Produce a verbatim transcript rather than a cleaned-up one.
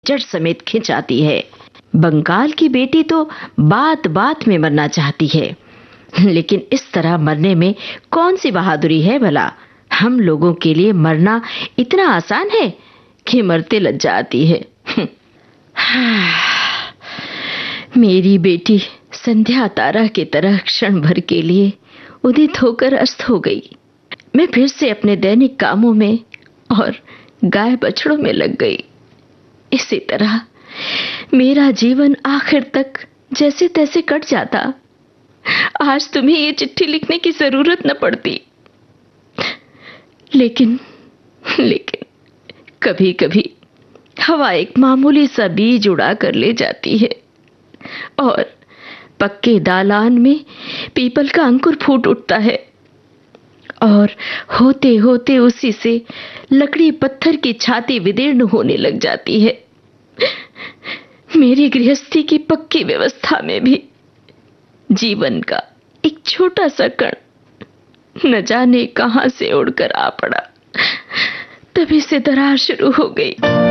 जड़ समेत खिंच आती है। बंगाल की बेटी तो बात बात में मरना चाहती है, लेकिन इस तरह मरने में कौन सी बहादुरी है भला। हम लोगों के लिए मरना इतना आसान है कि मरते लज्जा आती है। मेरी बेटी संध्या तारा की तरह क्षण भर के लिए उदित होकर अस्त हो गई। मैं फिर से अपने दैनिक कामों में और गाय बछड़ों में लग गई। इसी तरह मेरा जीवन आखिर तक जैसे तैसे कट जाता। आज तुम्हें ये चिट्ठी लिखने की जरूरत न पड़ती। लेकिन लेकिन कभी कभी हवा एक मामूली सा बीज उड़ा कर ले जाती है और पक्के दालान में पीपल का अंकुर फूट उठता है और होते होते उसी से लकड़ी पत्थर की छाती विदीर्ण होने लग जाती है। मेरी गृहस्थी की पक्की व्यवस्था में भी जीवन का एक छोटा सा कण न जाने कहां से उड़कर आ पड़ा। तभी से दरार शुरू हो गई।